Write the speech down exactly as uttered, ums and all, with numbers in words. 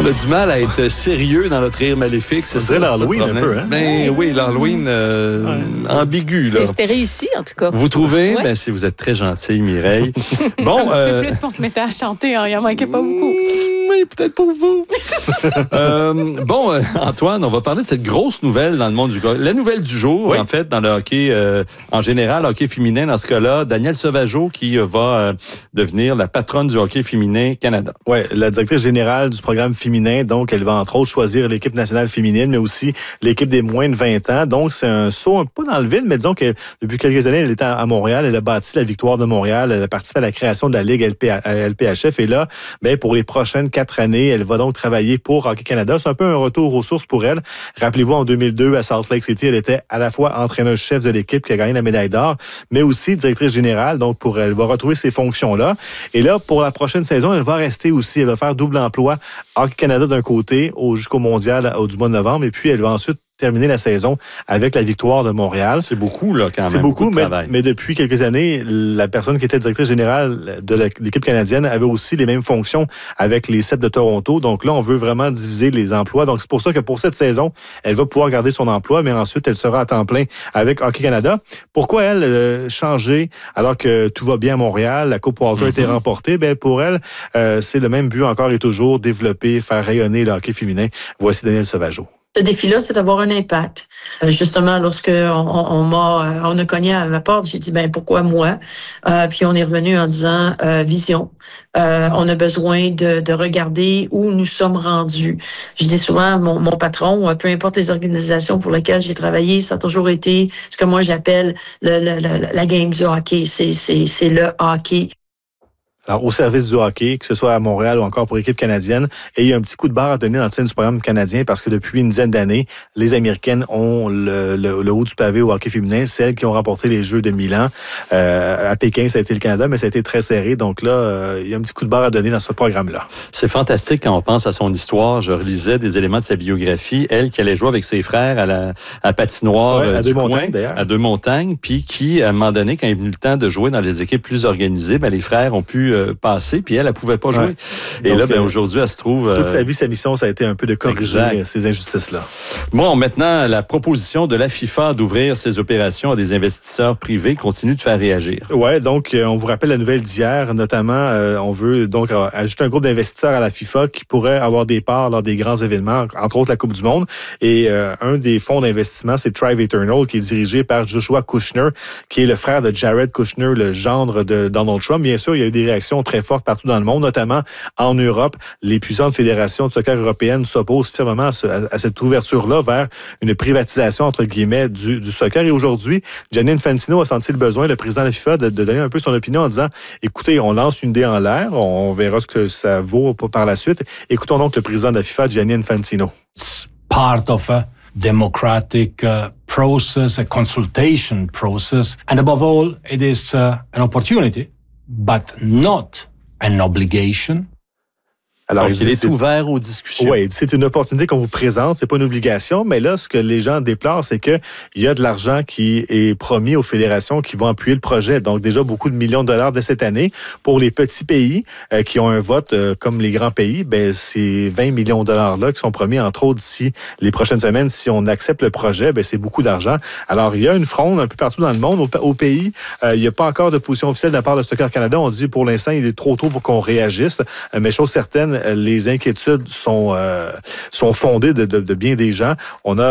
a du mal à être sérieux dans notre rire maléfique, c'est ça? C'est l'Halloween un peu, hein? Ben oui, l'Halloween euh, ouais. ambigu, là. Mais c'était réussi, en tout cas. Vous trouvez? Ouais. Ben si vous êtes très gentille, Mireille. Bon, un petit euh... peu plus, on se mettait à chanter, hein, il en manquait pas beaucoup. Oui, peut-être pour vous. euh, bon, euh, Antoine, on va parler de cette grosse nouvelle dans le monde du golf. La nouvelle du jour, oui. en fait, dans le hockey, euh, en général, hockey féminin, dans ce cas-là, Danielle Sauvageau qui euh, va euh, devenir la patronne du hockey féminin Canada. Oui, la directrice générale du programme féminin. Donc, elle va entre autres choisir l'équipe nationale féminine, mais aussi l'équipe des moins de vingt ans. Donc, c'est un saut un peu dans le vide, mais disons que depuis quelques années, elle était à Montréal. Elle a bâti la victoire de Montréal. Elle a participé à la création de la Ligue L P H F. Et là, ben, pour les prochaines quatre années, elle va donc travailler pour Hockey Canada. C'est un peu un retour aux sources pour elle. Rappelez-vous, en deux mille deux, à Salt Lake City, elle était à la fois entraîneuse-chef de l'équipe qui a gagné la médaille d'or, mais aussi directrice générale. Donc, pour elle va retrouver ces fonctions-là. Et là, pour la prochaine saison, elle va rester aussi. Elle va faire double emploi. Hockey Canada d'un côté, au, jusqu'au mondial au, du mois de novembre. Et puis, elle va ensuite terminer la saison avec la victoire de Montréal. C'est beaucoup, là, quand même. C'est beaucoup, beaucoup mais, mais depuis quelques années, la personne qui était directrice générale de l'équipe canadienne avait aussi les mêmes fonctions avec les Sept de Toronto. Donc là, on veut vraiment diviser les emplois. Donc, c'est pour ça que pour cette saison, elle va pouvoir garder son emploi, mais ensuite, elle sera à temps plein avec Hockey Canada. Pourquoi elle euh, changer alors que tout va bien à Montréal, la Coupe Walter mm-hmm. a été remportée? Ben, pour elle, euh, c'est le même but encore et toujours, développer, faire rayonner le hockey féminin. Voici Danielle Sauvageau. Ce défi-là, c'est d'avoir un impact. Euh, justement, lorsque on, on, on m'a, on a cogné à ma porte, j'ai dit ben pourquoi moi. Euh, puis on est revenu en disant euh, vision. Euh, on a besoin de, de regarder où nous sommes rendus. Je dis souvent mon, mon patron, peu importe les organisations pour lesquelles j'ai travaillé, ça a toujours été ce que moi j'appelle le, le, le, la game du hockey. C'est, c'est, c'est le hockey. Alors, au service du hockey, que ce soit à Montréal ou encore pour l'équipe canadienne. Et il y a un petit coup de barre à donner dans le sein du programme canadien parce que depuis une dizaine d'années, les Américaines ont le, le, le haut du pavé au hockey féminin, celles qui ont remporté les Jeux de Milan. Euh, à Pékin, ça a été le Canada, mais ça a été très serré. Donc là, euh, il y a un petit coup de barre à donner dans ce programme-là. C'est fantastique quand on pense à son histoire. Je relisais des éléments de sa biographie. Elle qui allait jouer avec ses frères à la à patinoire ouais, à euh, deux du montagnes, coin, d'ailleurs. à deux montagnes, puis qui, à un moment donné, quand il est venu le temps de jouer dans les équipes plus organisées, ben, les frères ont pu euh, passer, puis elle, elle pouvait pas jouer. Ouais. Et donc, là, ben, aujourd'hui, elle se trouve... Toute euh, sa vie, sa mission, ça a été un peu de corriger exact. ces injustices-là. Bon, maintenant, la proposition de la FIFA d'ouvrir ses opérations à des investisseurs privés continue de faire réagir. Oui, donc, euh, on vous rappelle la nouvelle d'hier, notamment, euh, on veut donc euh, ajouter un groupe d'investisseurs à la FIFA qui pourrait avoir des parts lors des grands événements, entre autres la Coupe du Monde. Et euh, un des fonds d'investissement, c'est Thrive Eternal, qui est dirigé par Joshua Kushner, qui est le frère de Jared Kushner, le gendre de Donald Trump. Bien sûr, il y a eu des réactions très fortes partout dans le monde, notamment en Europe. Les puissantes fédérations de soccer européennes s'opposent fermement à, ce, à, à cette ouverture-là vers une privatisation, entre guillemets, du, du soccer. Et aujourd'hui, Gianni Infantino a senti le besoin, le président de la FIFA, de, de donner un peu son opinion en disant, écoutez, on lance une idée en l'air, on verra ce que ça vaut par la suite. Écoutons donc le président de la FIFA, Gianni Infantino. It's part of a democratic uh, process, a consultation process, and above all, it is uh, an opportunity, but not an obligation. Alors, Donc, il, il est ouvert aux discussions. Oui, c'est une opportunité qu'on vous présente, c'est pas une obligation, mais là, ce que les gens déplorent, c'est que il y a de l'argent qui est promis aux fédérations qui vont appuyer le projet. Donc, déjà, beaucoup de millions de dollars dès cette année. Pour les petits pays euh, qui ont un vote euh, comme les grands pays, ben c'est vingt millions de dollars-là qui sont promis, entre autres, d'ici les prochaines semaines. Si on accepte le projet, ben c'est beaucoup d'argent. Alors, il y a une fronde un peu partout dans le monde. Au, au pays, euh, il n'y a pas encore de position officielle de la part de Soccer Canada. On dit, pour l'instant, il est trop tôt pour qu'on réagisse. Euh, mais chose certaine, les inquiétudes sont, euh, sont fondées de, de, de bien des gens. On a